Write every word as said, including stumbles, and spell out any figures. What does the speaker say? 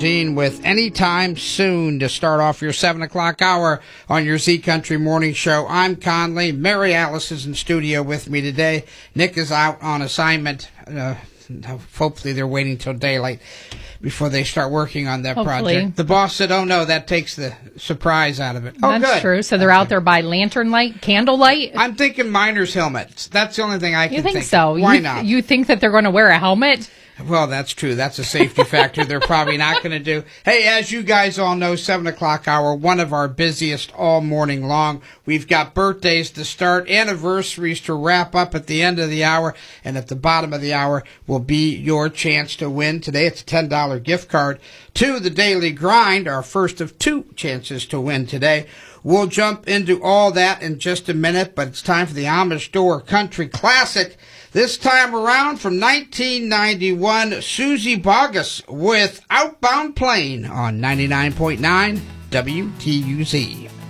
Dean with Anytime Soon to start off your seven o'clock hour on your Z Country Morning Show. I'm Conley. Mary Alice is in studio with me today. Nick is out on assignment. Uh, hopefully they're waiting till daylight before they start working on that Hopefully. project. The boss said, oh, no, that takes the surprise out of it. Oh, That's good. true. So they're out there by lantern light, candle light? I'm thinking miner's helmets. That's the only thing I can You think, think so? of. Why you, not? You think that they're going to wear a helmet? Well, that's true. That's a safety factor they're probably not going to do. Hey, as you guys all know, seven o'clock hour, one of our busiest all morning long. We've got birthdays to start, anniversaries to wrap up at the end of the hour, and at the bottom of the hour will be your chance to win. Today it's a ten dollar gift card to the Daily Grind, our first of two chances to win today. We'll jump into all that in just a minute, but it's time for the Amish Door Country Classic. This time around from nineteen ninety-one, Susie Bogus with Outbound Plane on ninety-nine point nine W T U Z.